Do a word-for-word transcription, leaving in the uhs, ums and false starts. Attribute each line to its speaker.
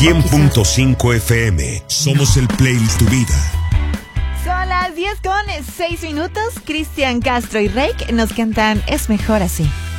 Speaker 1: cien punto cinco F M. Somos el playlist tu vida.
Speaker 2: Son las diez con seis minutos. Cristian Castro y Rake nos cantan Es Mejor Así.